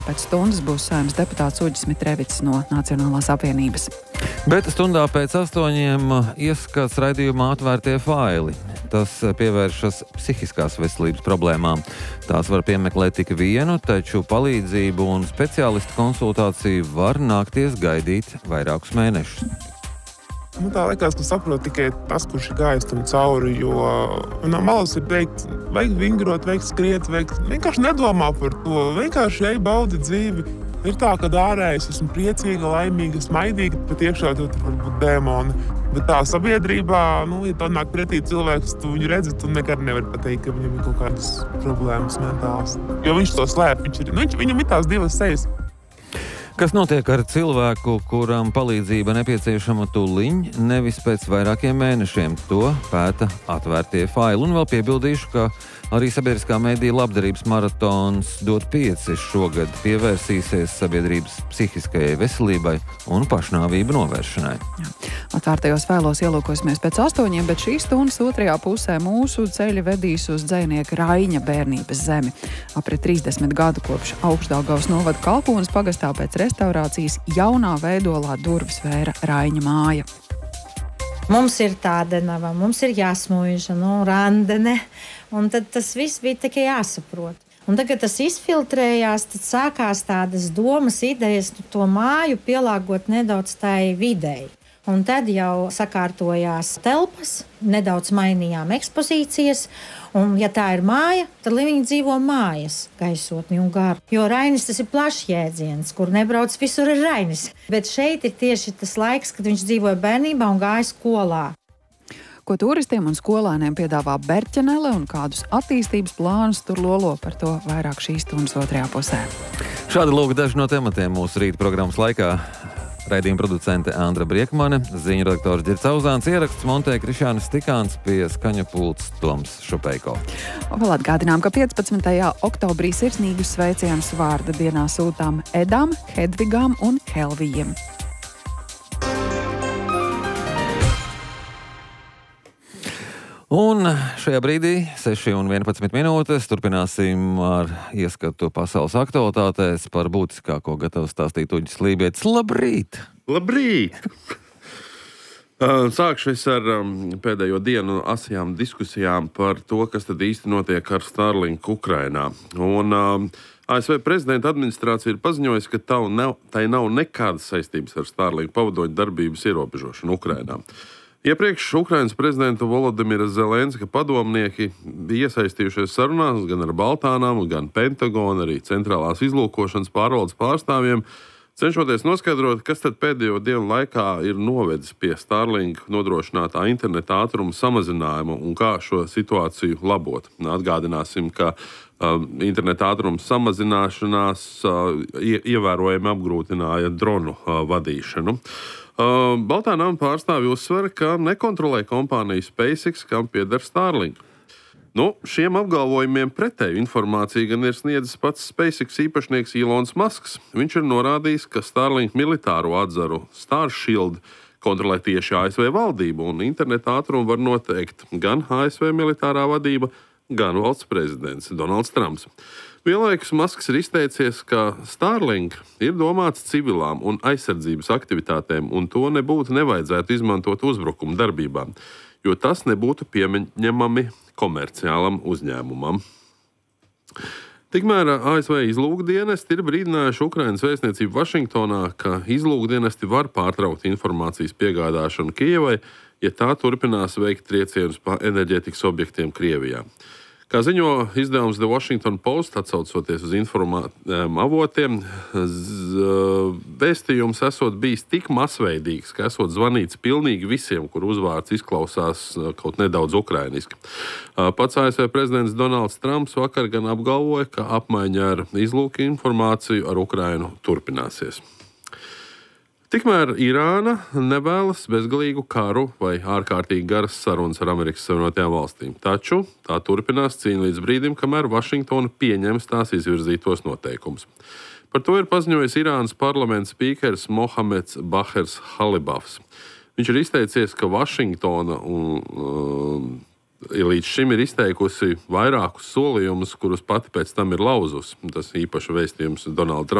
Pēc stundas būs Saeimas deputāts Uģis Mitrevics no Nacionālās apvienības. Bet stundā pēc 8 ieskats raidījumā Atvērtie faili. Tas pievēršas psihiskās veselības problēmām. Tās var piemeklēt tik vienu, taču palīdzību un speciālistu konsultāciju var nākties gaidīt vairākus mēnešus. Tā liekas, ka saprot tikai tas, kurš ir gājis tam cauri, jo no malas ir veikt vingrot, veikt skriet, vienkārši nedomā par to, vienkārši ej baudi dzīvi. Ir tā, ka ārējais esmu priecīga, laimīga, smaidīga, bet iekšā tur var būt dēmoni. Bet tā sabiedrībā, ja tā nāk pretī cilvēks, tu viņu redzi, tu nekad nevari pateikt, ka viņam ir kaut kādas problēmas mentālas. Jo viņš to slēp, viņam ir tās divas sejas. Kas notiek ar cilvēku, kuram palīdzība nepieciešama tūliņ, nevis pēc vairākiem mēnešiem? To pēta Atvērtie faili. Un vēl piebildīšu, ka arī sabiedriskā mediju labdarības maratons Dod 5 šogad pievērsīsies sabiedrības psihiskajai veselībai un pašnāvību novēršanai. Atvērtajos failos ielūkosimies pēc 8, bet šīs stundas otrajā pusē mūsu ceļi vedīs uz dzejnieka Raiņa bērnības zemi. Aprit 30 gadu kopš Augšdaugavas novada Kalpūnas pagastā pēc restaurācijas jaunā veidolā durvis vēra Raiņa māja. Mums ir tādenava, mums ir jāsmuiža, randene, un tad tas viss bija tikai jāsaprot. Un tagad tas izfiltrējās, tad sākās tādas domas, idejas, to māju pielāgot nedaudz tai videi. Un tad jau sakārtojās telpas, nedaudz mainījām ekspozīcijas, un ja tā ir māja, tad viņi dzīvo mājas gaisotni un garu. Jo Rainis tas ir plašs jēdziens, kur nebrauc visur ir Rainis. Bet šeit ir tieši tas laiks, kad viņš dzīvoja bērnībā un gāja skolā. Ko turistiem un skolēniem piedāvā Berķenele un kādus attīstības plānus tur lolo, par to vairāk šīs stundas otrajā pusē. Šādi lūk daži no tematiem mūsu rīta programmas laikā. Raidījuma producente Andra Briekmane, ziņu redaktors Ģirds Auzāns, ieraksts montēja Krišjānis Stikāns, pie skaņa pults Toms Šupeiko. Vēl atgādinām, ka 15. oktobrī sirsnīgus sveicienus vārda dienā sūtām Edam, Hedvigām un Helvijiem. Un šajā brīdī, 6:11, turpināsim ar ieskatu pasaules aktualitātēs. Par būtiskāko gatavs stāstīt Uģis Lībietis. Labrīt! Labrīt! Sākšu es ar pēdējo dienu asajām diskusijām par to, kas tad īsti notiek ar Starlink Ukrainā. Un ASV prezidenta administrācija ir paziņojusi, ka tai nav nekādas saistības ar Starlink pavadoņu darbības ierobežošanu Ukrainā. Iepriekš Ukrainas prezidenta Volodimira Zelenska padomnieki bija iesaistījušies sarunās gan ar Baltānām, gan Pentagonu, arī centrālās izlūkošanas pārvaldes pārstāvjiem, cenšoties noskaidrot, kas tad pēdējo dienu laikā ir novedis pie Starlink nodrošinātā interneta ātruma samazinājuma un kā šo situāciju labot. Atgādināsim, ka interneta ātruma samazināšanās ievērojami apgrūtināja dronu vadīšanu. Baltānām pārstāvji uzsver, ka nekontrolē kompāniju SpaceX, kam pieder Starlink. Šiem apgalvojumiem pretēju informāciju gan ir sniedzis pats SpaceX īpašnieks Ilons Masks. Viņš ir norādījis, ka Starlink militāro atzaru Starshield kontrolē tieši ASV valdību, un interneta ātrumu var noteikt gan ASV militārā vadība, gan valsts prezidents Donalds Trumps. Vienlaikus Masks ir izteicies, ka Starlink ir domāts civilām un aizsardzības aktivitātēm, un to nevajadzētu izmantot uzbrukuma darbībām, jo tas nebūtu pieņemami komerciālam uzņēmumam. Tikmēr ASV izlūkdienesti ir brīdinājuši Ukrainas vēstniecību Vašingtonā, ka izlūkdienesti var pārtraukt informācijas piegādāšanu Kijevai, ja tā turpinās veikt triecienus pa enerģētikas objektiem Krievijā. Kā ziņo izdevums The Washington Post, atsaucoties uz avotiem, vēstījums esot bijis tik masveidīgs, ka esot zvanīts pilnīgi visiem, kur uzvārds izklausās kaut nedaudz ukrainiski. Pats ASV prezidents Donalds Trumps vakar gan apgalvoja, ka apmaiņa ar izlūku informāciju ar Ukrainu turpināsies. Tikmēr Irāna nevēlas bezgalīgu karu vai ārkārtīgi garas sarunas ar Amerikas Savienotajām valstīm. Taču tā turpinās cīņu līdz brīdim, kamēr Vašingtona pieņems tās izvirzītos noteikumus. Par to ir paziņojis Irānas parlamenta spīkers Mohameds Bahers Halibafs. Viņš ir izteicies, ka Vašingtona līdz šim ir izteikusi vairākus solījumus, kurus pati pēc tam ir lauzusi. Tas īpaši vēstījums Donalda